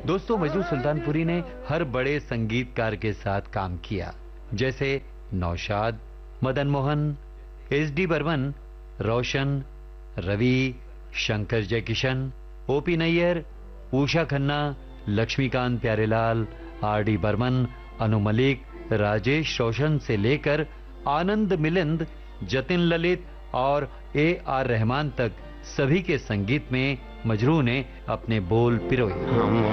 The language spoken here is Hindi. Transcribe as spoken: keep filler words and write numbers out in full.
दोस्तों, मजरू सुल्तानपुरी ने हर बड़े संगीतकार के साथ काम किया, जैसे नौशाद, मदन मोहन, एस डी बर्मन, रोशन, Ravi, Shankar Jaikishan, OP Nayyar, Usha Khanna, Laxmikant Pyarelal, R D Burman, Anu Malik, Rajesh रोशन से लेकर आनंद मिलिंद, जतिन ललित और ए आर रहमान तक सभी के संगीत में मजरू ने अपने बोल पिरोए।